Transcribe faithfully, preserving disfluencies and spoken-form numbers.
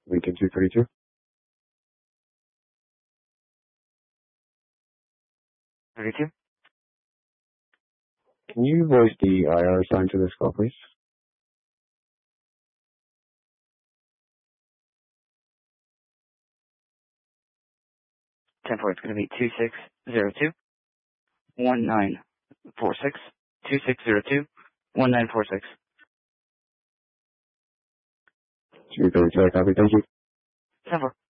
Lincoln two thirty-two. thirty-two. Can you voice the I R assigned to this call, please? ten four, it's going to be two six zero two, one nine four six, two six zero two, one nine four six. two thirty-two, I copy. Thank you. ten four.